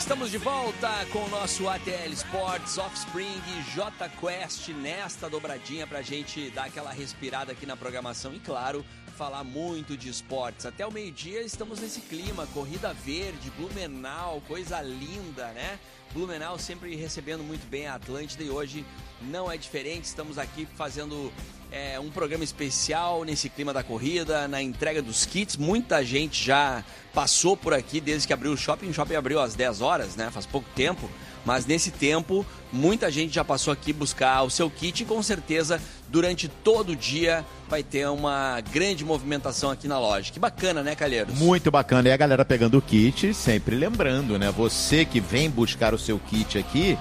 Estamos de volta com o nosso ATL Sports, Offspring e J Quest nesta dobradinha pra gente dar aquela respirada aqui na programação e, claro, falar muito de esportes. Até o meio-dia estamos nesse clima, Corrida Verde, Blumenau, coisa linda, né? Blumenau sempre recebendo muito bem a Atlântida e hoje não é diferente. Estamos aqui fazendo um programa especial nesse clima da corrida, na entrega dos kits. Muita gente já passou por aqui desde que abriu o shopping. O shopping abriu às 10 horas, né? Faz pouco tempo. Mas nesse tempo, muita gente já passou aqui buscar o seu kit e com certeza durante todo o dia vai ter uma grande movimentação aqui na loja. Que bacana, né, Calheiros? Muito bacana. E a galera pegando o kit, sempre lembrando, né? Você que vem buscar o seu kit aqui,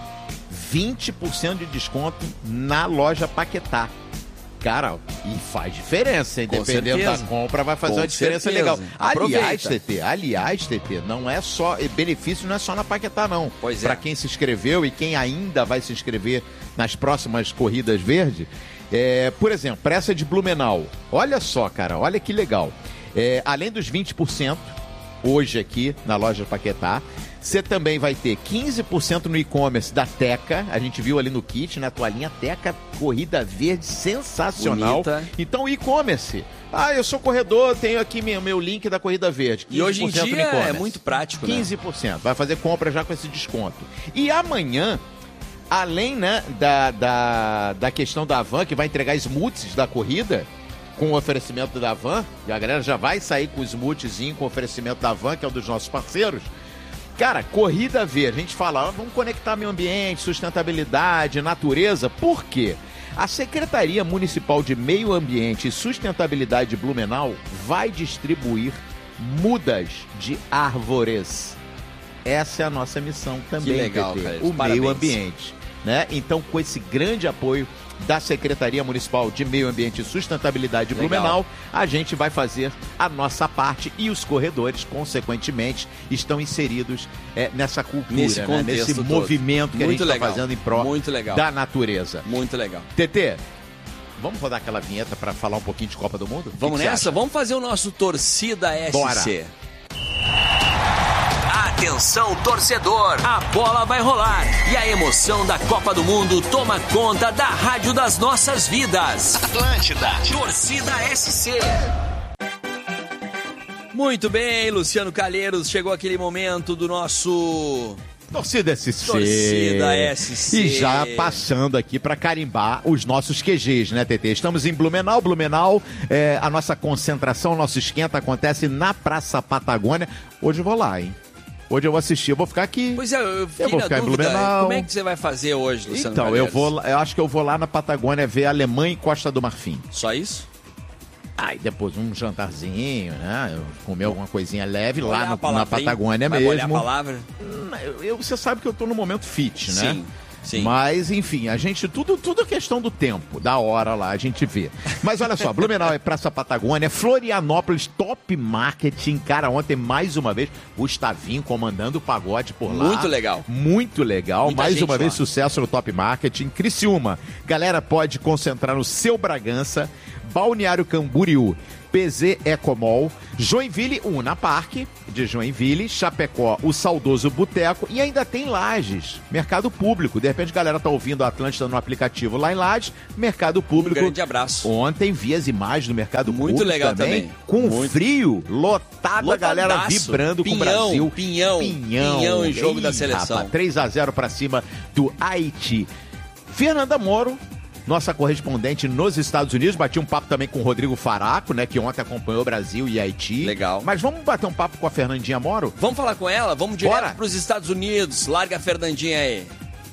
20% de desconto na loja Paquetá. Cara, e faz diferença, hein? Dependendo da compra, vai fazer uma diferença legal. Aliás, TT, não é só, benefício não é só na Paquetá, não. Pois é. Para quem se inscreveu e quem ainda vai se inscrever nas próximas corridas verde, por exemplo, para essa de Blumenau, olha só, cara, olha que legal. Além dos 20%, hoje aqui na loja Paquetá, você também vai ter 15% no e-commerce da Teca. A gente viu ali no kit, na toalhinha Teca, corrida verde sensacional. Bonita. Então, e-commerce. Ah, eu sou corredor, tenho aqui meu link da corrida verde. 15% e hoje em dia no e-commerce. é muito prático, 15%. Né? Vai fazer compra já com esse desconto. E amanhã, além, né, da questão da Havan, que vai entregar smoothies da corrida, com o oferecimento da Havan, e a galera já vai sair com o smoothiezinho com o oferecimento da Havan, que é um dos nossos parceiros. Cara, corrida verde, a gente fala, vamos conectar meio ambiente, sustentabilidade, natureza. Por quê? A Secretaria Municipal de Meio Ambiente e Sustentabilidade de Blumenau vai distribuir mudas de árvores. Essa é a nossa missão também, que legal, PT, cara. o Parabéns. meio ambiente, né? Então, com esse grande apoio da Secretaria Municipal de Meio Ambiente e Sustentabilidade de Blumenau, a gente vai fazer a nossa parte e os corredores, consequentemente, estão inseridos nessa cultura, nesse movimento que muito a gente está fazendo em prol da natureza. Muito legal. TT, vamos rodar aquela vinheta para falar um pouquinho de Copa do Mundo? Vamos nessa? Vamos fazer o nosso Torcida SC. Bora. Atenção, torcedor, a bola vai rolar e a emoção da Copa do Mundo toma conta da rádio das nossas vidas. Atlântida, Torcida SC. Muito bem, Luciano Calheiros, chegou aquele momento do nosso Torcida SC. Torcida SC. E já passando aqui para carimbar os nossos QGs, né, TT? Estamos em Blumenau. A nossa concentração, o nosso esquenta acontece na Praça Patagônia. Hoje eu vou lá, hein? Hoje eu vou assistir, eu vou ficar aqui. Pois é, eu vou ficar em Blumenau. Como é que você vai fazer hoje, Luciano Então, Calheiros? eu acho que eu vou lá na Patagônia ver Alemanha e Costa do Marfim. Só isso? E depois um jantarzinho, né? Comer alguma coisinha leve lá na Patagônia mesmo. Vai molhar a palavra? Você sabe que eu tô no momento fit, né? Sim. Mas, enfim, a gente, tudo é questão do tempo, da hora lá, a gente vê. Mas olha só, Blumenau é Praça Patagônia, Florianópolis, Top Marketing. Cara, ontem, mais uma vez, Gustavinho comandando o pagode por lá. Muito legal. Muito legal. Muita mais gente uma vez, lá. sucesso no Top Marketing. Criciúma, galera pode concentrar no seu Bragança, Balneário Camboriú, PZ Ecomol, Joinville, Una Parque de Joinville, Chapecó, o saudoso Boteco e ainda tem Lages, Mercado Público. De repente a galera tá ouvindo a Atlântida no aplicativo lá em Lages, Mercado Público. Um grande abraço. Ontem vi as imagens do Mercado Muito Público legal também. Com Muito. frio, lotado, a galera vibrando com o Brasil. Pinhão em jogo da seleção. 3-0 pra cima do Haiti. Fernanda Moro, nossa correspondente nos Estados Unidos, bati um papo também com o Rodrigo Faraco, né, que ontem acompanhou o Brasil e Haiti. Legal. Mas vamos bater um papo com a Fernandinha Moro? Vamos falar com ela? Vamos direto para os Estados Unidos. Larga a Fernandinha aí.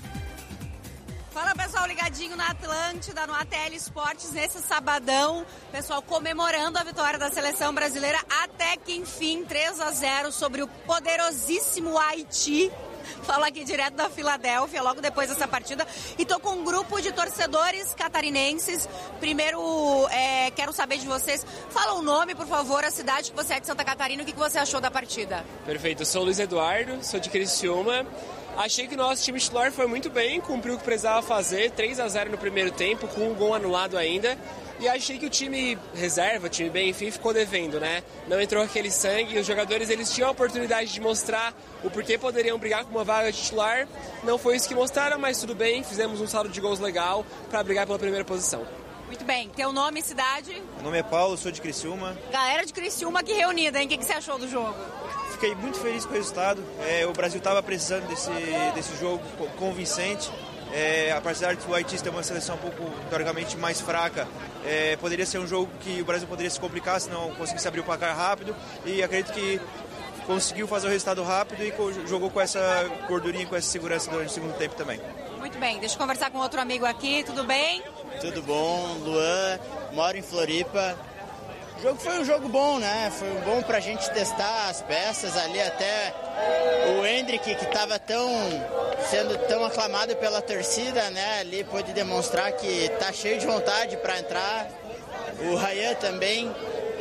Fala, pessoal, ligadinho na Atlântida, no ATL Esportes, nesse sabadão. Pessoal, comemorando a vitória da seleção brasileira, até que enfim, 3-0 sobre o poderosíssimo Haiti. Falo aqui direto da Filadélfia, logo depois dessa partida. E tô com um grupo de torcedores catarinenses. Primeiro, quero saber de vocês. Fala o nome, por favor, a cidade que você é de Santa Catarina. O que você achou da partida? Perfeito, eu sou o Luiz Eduardo, sou de Criciúma. Achei que o nosso time titular foi muito bem, cumpriu o que precisava fazer, 3-0 no primeiro tempo, com um gol anulado ainda. E achei que o time reserva, o time bem, enfim, ficou devendo, né? Não entrou aquele sangue, os jogadores eles tinham a oportunidade de mostrar o porquê poderiam brigar com uma vaga titular. Não foi isso que mostraram, mas tudo bem, fizemos um saldo de gols legal para brigar pela primeira posição. Muito bem, teu nome e cidade? Meu nome é Paulo, sou de Criciúma. Galera de Criciúma aqui reunida, hein? O que você achou do jogo? Fiquei muito feliz com o resultado. O Brasil estava precisando desse jogo convincente. Apesar de o Haiti ter uma seleção um pouco, teoricamente, mais fraca, poderia ser um jogo que o Brasil poderia se complicar se não conseguisse abrir o placar rápido. E acredito que conseguiu fazer o resultado rápido e jogou com essa gordurinha, com essa segurança durante o segundo tempo também. Muito bem, deixa eu conversar com outro amigo aqui, tudo bem? Tudo bom, Luan, moro em Floripa. O jogo foi um jogo bom, né? Foi bom pra gente testar as peças ali, até o Endrick, que estava sendo tão aclamado pela torcida, né? Ali pôde demonstrar que tá cheio de vontade para entrar. O Ryan também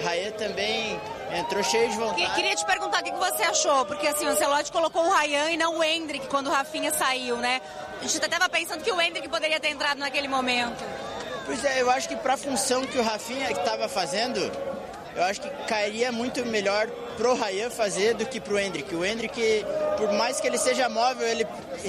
entrou cheio de vontade. Queria te perguntar o que você achou, porque assim, o Ancelotti colocou o Ryan e não o Endrick quando o Rafinha saiu, né? A gente até estava pensando que o Endrick poderia ter entrado naquele momento. Pois é, eu acho que para a função que o Rafinha estava fazendo, eu acho que cairia muito melhor pro Ryan fazer do que pro Endrick. O Endrick, por mais que ele seja móvel, ele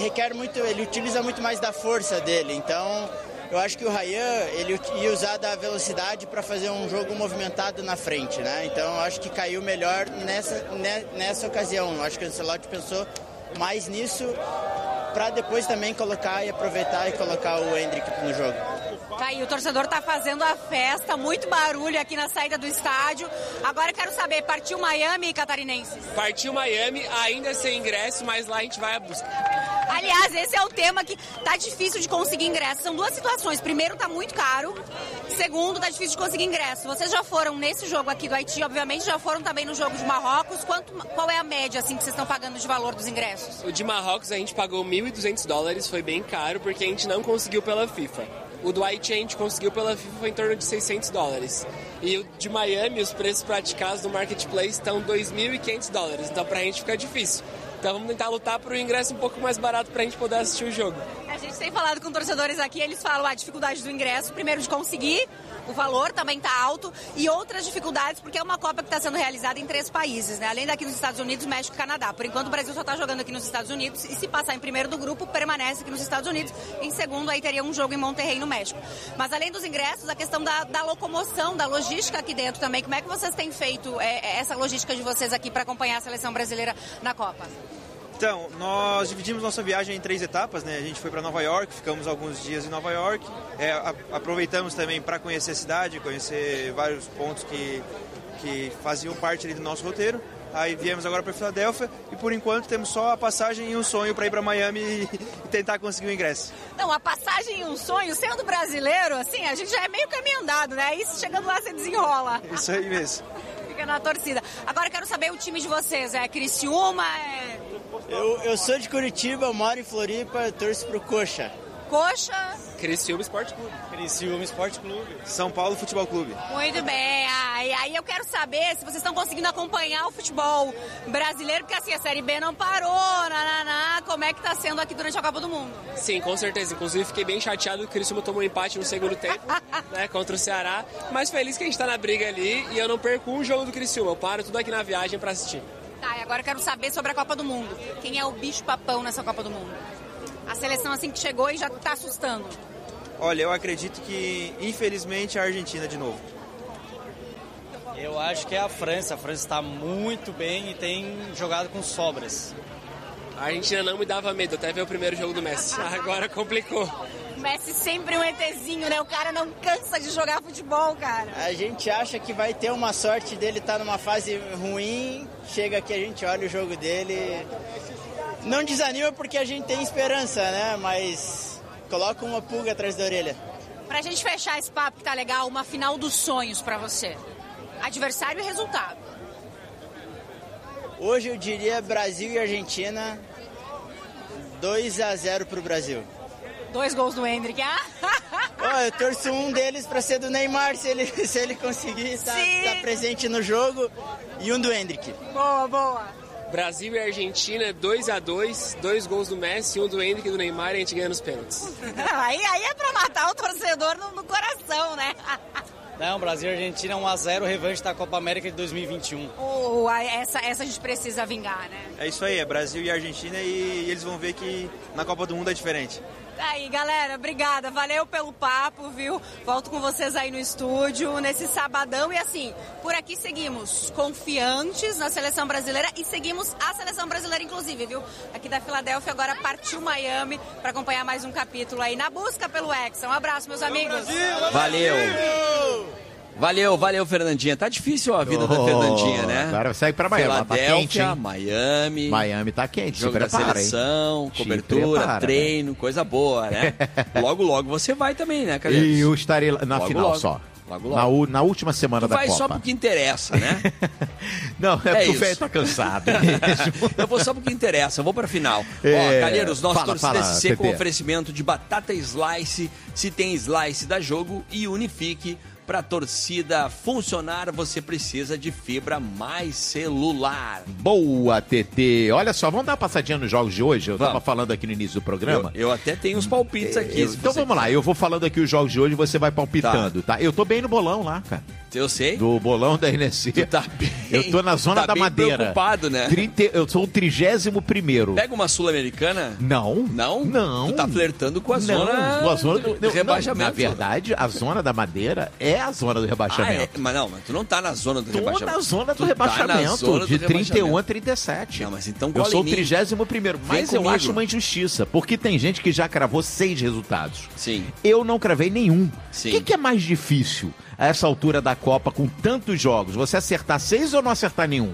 utiliza muito mais da força dele. Então, eu acho que o Ryan, ele ia usar da velocidade para fazer um jogo movimentado na frente, né? Então, eu acho que caiu melhor nessa ocasião. Eu acho que o Ancelotti pensou mais nisso para depois também colocar e aproveitar e colocar o Endrick no jogo. Tá aí, o torcedor tá fazendo a festa, muito barulho aqui na saída do estádio. Agora eu quero saber, partiu Miami, catarinenses? Partiu Miami, ainda sem ingresso, mas lá a gente vai a busca. Aliás, esse é o tema que tá difícil de conseguir ingresso. São duas situações. Primeiro, tá muito caro. Segundo, tá difícil de conseguir ingresso. Vocês já foram nesse jogo aqui do Haiti, obviamente, já foram também no jogo de Marrocos. Qual é a média, assim, que vocês estão pagando de valor dos ingressos? O de Marrocos a gente pagou $1.200, foi bem caro, porque a gente não conseguiu pela FIFA. O do Haiti a gente conseguiu pela FIFA, foi em torno de $600. E o de Miami, os preços praticados no Marketplace estão $2.500. Então pra gente fica difícil. Então vamos tentar lutar por um ingresso um pouco mais barato pra gente poder assistir o jogo. A gente tem falado com torcedores aqui, eles falam a dificuldade do ingresso, primeiro de conseguir, o valor também tá alto, e outras dificuldades, porque é uma Copa que está sendo realizada em 3 países, né? Além daqui nos Estados Unidos, México e Canadá. Por enquanto o Brasil só tá jogando aqui nos Estados Unidos, e se passar em primeiro do grupo, permanece aqui nos Estados Unidos. Em segundo, aí teria um jogo em Monterrey, no México. Mas além dos ingressos, a questão da locomoção, da logística aqui dentro também. Como é que vocês têm feito essa logística de vocês aqui para acompanhar a seleção brasileira na Copa? Então, nós dividimos nossa viagem em 3 etapas, né? A gente foi para Nova York, ficamos alguns dias em Nova York, aproveitamos também para conhecer a cidade, conhecer vários pontos que faziam parte ali do nosso roteiro. Aí viemos agora para Filadélfia e por enquanto temos só a passagem e um sonho para ir para Miami e tentar conseguir o ingresso. Não, a passagem e um sonho, sendo brasileiro, assim, a gente já é meio caminho andado, né? Aí chegando lá você desenrola. Isso aí mesmo. Fica na torcida. Agora eu quero saber o time de vocês, é Criciúma, Eu sou de Curitiba, eu moro em Floripa, eu torço pro Coxa. Coxa? Criciúma Esporte Clube. Criciúma Esporte Clube. São Paulo Futebol Clube. Muito bem. E aí eu quero saber se vocês estão conseguindo acompanhar o futebol brasileiro, porque assim, a Série B não parou, como é que tá sendo aqui durante a Copa do Mundo? Sim, com certeza. Inclusive fiquei bem chateado que o Criciúma tomou um empate no segundo tempo, né, contra o Ceará, mas feliz que a gente tá na briga ali e eu não perco um jogo do Criciúma. Eu paro tudo aqui na viagem pra assistir. Tá, e agora eu quero saber sobre a Copa do Mundo. Quem é o bicho-papão nessa Copa do Mundo? A seleção assim que chegou e já tá assustando. Olha, eu acredito que, infelizmente, a Argentina de novo. Eu acho que é a França. A França está muito bem e tem jogado com sobras. A Argentina não me dava medo, até ver o primeiro jogo do Messi. Agora complicou. O Messi sempre um ETzinho, né? O cara não cansa de jogar futebol, cara. A gente acha que vai ter uma sorte dele estar numa fase ruim. Chega aqui, a gente olha o jogo dele. Não desanima porque a gente tem esperança, né? Mas coloca uma pulga atrás da orelha. Pra gente fechar esse papo que tá legal, uma final dos sonhos pra você. Adversário e resultado. Hoje eu diria Brasil e Argentina, 2-0 pro Brasil. 2 gols do Endrick, Eu torço um deles para ser do Neymar, se ele conseguir estar presente no jogo, e um do Endrick. Boa, boa. Brasil e Argentina, 2-2, 2 gols do Messi, 1 do Hendrick e do Neymar, e a gente ganha nos pênaltis. Aí é pra matar o torcedor no coração, né? Não, Brasil e Argentina 1-0, revanche da Copa América de 2021. Essa a gente precisa vingar, né? É isso aí, é Brasil e Argentina e eles vão ver que na Copa do Mundo é diferente. Aí, galera, obrigada. Valeu pelo papo, viu? Volto com vocês aí no estúdio, nesse sabadão. E assim, por aqui seguimos confiantes na seleção brasileira e seguimos a seleção brasileira, inclusive, viu? Aqui da Filadélfia, agora partiu Miami para acompanhar mais um capítulo aí na busca pelo Hexa. Um abraço, meus amigos. Valeu. Valeu, Fernandinha. Tá difícil a vida da Fernandinha, né? Agora segue pra Miami, tá quente, hein? Miami. Miami tá quente, jogo da seleção, cobertura, treino, coisa boa, né? Logo você vai também, né, Calheiros? E eu estarei na final só. Logo. Na última semana da Copa. Vai só porque interessa, né? Não, porque o velho tá cansado mesmo. Eu vou só porque interessa, eu vou pra final. Calheiros, nosso torcida SC com oferecimento de batata slice. Se tem slice, dá jogo e unifique. Para a torcida funcionar, você precisa de fibra mais celular. Boa, TT. Olha só, vamos dar uma passadinha nos jogos de hoje? Eu estava falando aqui no início do programa. Eu até tenho os palpites aqui. Então vamos lá, eu vou falando aqui os jogos de hoje e você vai palpitando, tá? Eu tô bem no bolão lá, cara. Eu sei. Do bolão da NSC. Tu tá bem, eu tô na zona da Madeira. Preocupado, né? Eu sou o 31º. Pega uma Sul-Americana? Não. Tu tá flertando com a zona do rebaixamento. Na verdade, a zona da Madeira é a zona do rebaixamento. Mas tu não tá na zona do rebaixamento. Tô na zona do rebaixamento, de 31 a 37. Não, mas então eu sou o 31º. Mas eu acho uma injustiça, porque tem gente que já cravou 6 resultados. Sim. Eu não cravei nenhum. Sim. O que é mais difícil a essa altura da Copa, com tantos jogos? Você acertar 6 ou não acertar nenhum?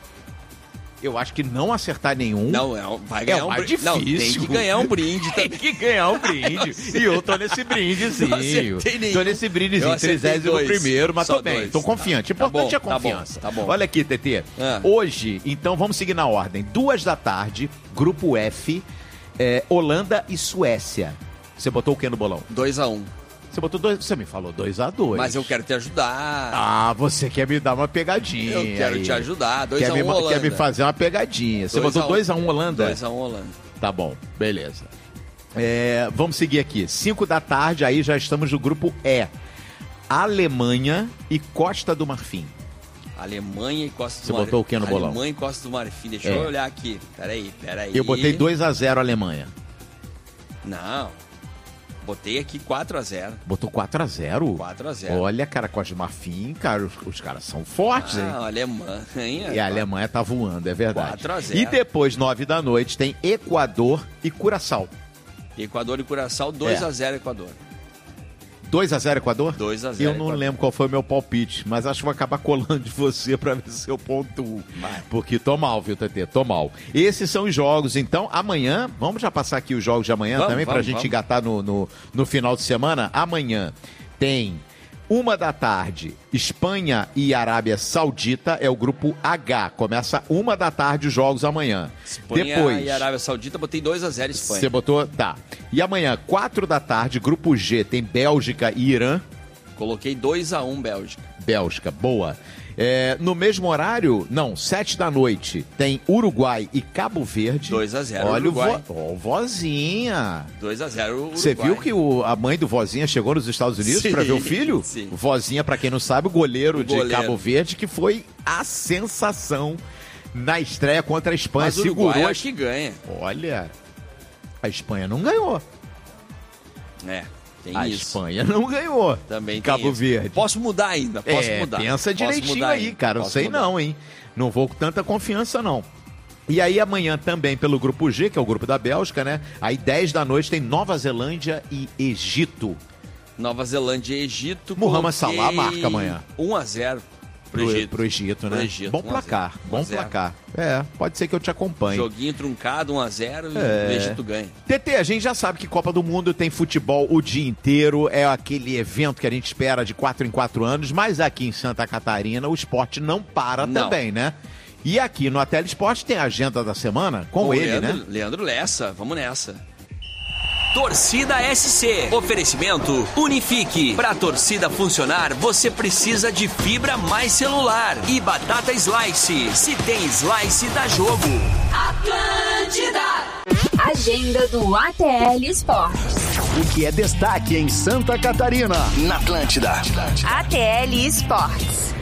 Eu acho que não acertar nenhum. Não, vai ganhar mais difícil. Não, tem que ganhar um brinde também. Tem que ganhar um brinde. E eu tô nesse brindezinho. Tô nesse brindezinho, 31º, mas tô bem, tô confiante. Importante é a confiança. Tá bom. Olha aqui, TT. Hoje, então, vamos seguir na ordem. 14h, grupo F, Holanda e Suécia. Você botou o que no bolão? 2-1. Você botou 2, você me falou 2-2. Mas eu quero te ajudar. Ah, você quer me dar uma pegadinha. Eu quero te ajudar. 2-1 Holanda. Quer me fazer uma pegadinha. Você botou 2-1 Holanda? 2-1 Holanda. Tá bom, beleza. Vamos seguir aqui. 5 da tarde, aí já estamos no grupo E. Alemanha e Costa do Marfim. Alemanha e Costa do Marfim. Você botou o que no bolão? Alemanha e Costa do Marfim. Deixa eu olhar aqui. Peraí. Eu botei 2-0 Alemanha. Não. Botei aqui 4-0. Botou 4-0? 4-0. Olha, cara, Costa do Marfim, cara, os caras são fortes, hein? A Alemanha. E a Alemanha tá voando, é verdade. 4-0. E depois, 9 da noite, tem Equador e Curaçao. Equador e Curaçao, 2-0 Equador. 2-0 Equador? 2-0 Eu não lembro qual foi o meu palpite, mas acho que vou acabar colando de você pra ver se eu pontuo. Porque tô mal, viu, TT? Tô mal. Esses são os jogos, então, amanhã, vamos já passar aqui os jogos de amanhã também, pra gente engatar no final de semana. Amanhã tem 1 da tarde, Espanha e Arábia Saudita, é o grupo H. Começa 1 da tarde os jogos amanhã. Espanha Depois, e Arábia Saudita, botei 2-0 Espanha. Você botou? Tá. E amanhã, 4 da tarde, grupo G, tem Bélgica e Irã. Coloquei 2-1 Bélgica. Bélgica, boa. No mesmo horário, 7 da noite, tem Uruguai e Cabo Verde. 2-0 Olha Uruguai. o Vozinha. 2-0 Uruguai. Você viu que a mãe do Vozinha chegou nos Estados Unidos para ver o filho? Sim. Vozinha, para quem não sabe, o goleiro de Cabo Verde, que foi a sensação na estreia contra a Espanha. Mas o Uruguai acho que ganha. Olha, a Espanha não ganhou. Tem a isso. Espanha não ganhou. Também tem Cabo isso. Verde. Posso mudar ainda, posso mudar. Pensa direitinho aí, ainda. cara. Não sei não, hein? Não vou com tanta confiança, não. E aí amanhã também pelo grupo G, que é o grupo da Bélgica, né? Aí 10 da noite tem Nova Zelândia e Egito. Nova Zelândia e Egito. Mohamed Salah marca amanhã. 1-0 pro Egito, né? Bom placar, bom placar. Pode ser que eu te acompanhe. Joguinho truncado, 1-0 e o Egito ganha. TT, a gente já sabe que Copa do Mundo tem futebol o dia inteiro, é aquele evento que a gente espera de 4 em 4 anos, mas aqui em Santa Catarina o esporte não para também, né? E aqui no Ateli Esporte tem a agenda da semana com ele, Leandro, né? Leandro Lessa, vamos nessa. Torcida SC. Oferecimento Unifique. Pra torcida funcionar, você precisa de fibra mais celular. E batata Slice. Se tem Slice, dá jogo. Atlântida. Agenda do ATL Esportes. O que é destaque em Santa Catarina, na Atlântida. ATL Esportes.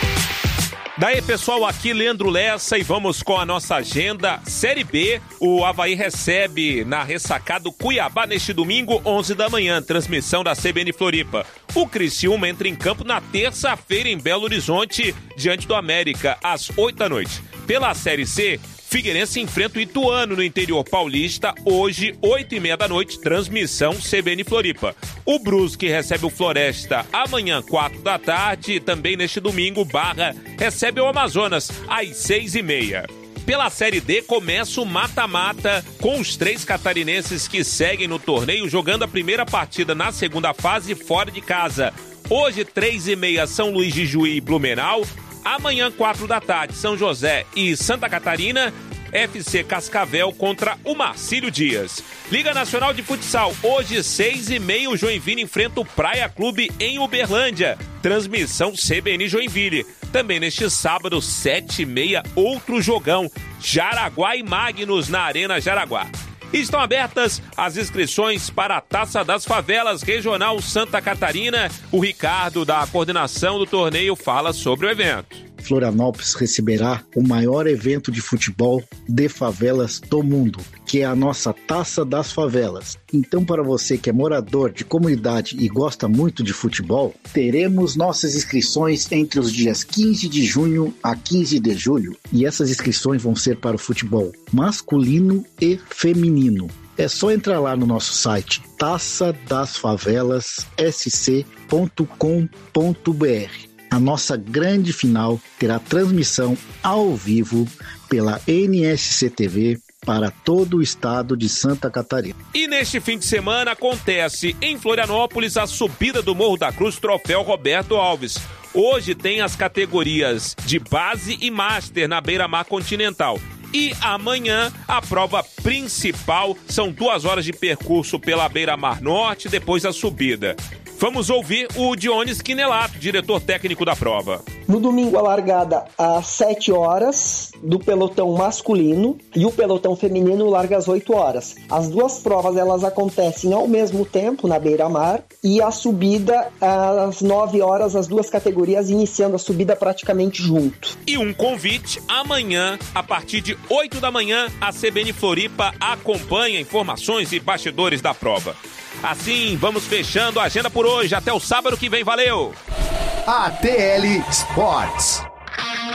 Daí, pessoal, aqui Leandro Lessa e vamos com a nossa agenda. Série B, o Avaí recebe na ressacada Cuiabá neste domingo, 11 da manhã, transmissão da CBN Floripa. O Criciúma entra em campo na terça-feira em Belo Horizonte, diante do América, às 8 da noite. Pela Série C, Figueirense enfrenta o Ituano no interior paulista, hoje, 8h30 da noite, transmissão CBN Floripa. O Brusque recebe o Floresta amanhã, 4 da tarde, também neste domingo, Barra recebe o Amazonas, às 6h30. Pela Série D, começa o mata-mata com os 3 catarinenses que seguem no torneio, jogando a primeira partida na segunda fase fora de casa. Hoje, 3h30, São Luís de Juí e Blumenau. Amanhã, 4 da tarde, São José e Santa Catarina, FC Cascavel contra o Marcílio Dias. Liga Nacional de Futsal, hoje 6h30, o Joinville enfrenta o Praia Clube em Uberlândia. Transmissão CBN Joinville. Também neste sábado, 7h30, outro jogão, Jaraguá e Magnus na Arena Jaraguá. Estão abertas as inscrições para a Taça das Favelas Regional Santa Catarina. O Ricardo, da coordenação do torneio, fala sobre o evento. Florianópolis receberá o maior evento de futebol de favelas do mundo, que é a nossa Taça das Favelas. Então, para você que é morador de comunidade e gosta muito de futebol, teremos nossas inscrições entre os dias 15 de junho a 15 de julho. E essas inscrições vão ser para o futebol masculino e feminino. É só entrar lá no nosso site taçadasfavelas.sc.com.br. A nossa grande final terá transmissão ao vivo pela NSC TV para todo o estado de Santa Catarina. E neste fim de semana acontece em Florianópolis a subida do Morro da Cruz Troféu Roberto Alves. Hoje tem as categorias de base e master na Beira-Mar Continental. E amanhã a prova principal, são 2 horas de percurso pela Beira-Mar Norte, depois a subida. Vamos ouvir o Dionis Quinelato, diretor técnico da prova. No domingo, a largada às 7 horas do pelotão masculino e o pelotão feminino larga às 8 horas. As 2 provas elas acontecem ao mesmo tempo na Beira-Mar e a subida às 9 horas, as 2 categorias iniciando a subida praticamente junto. E um convite, amanhã, a partir de 8 da manhã, a CBN Floripa acompanha informações e bastidores da prova. Assim, vamos fechando a agenda por hoje. Até o sábado que vem. Valeu! ATL Sports.